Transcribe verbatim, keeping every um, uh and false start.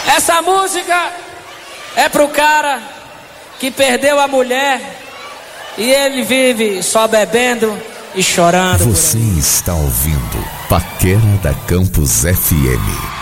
Essa música é pro cara que perdeu a mulher e ele vive só bebendo e chorando. Você está ouvindo Paquera da Campus F M.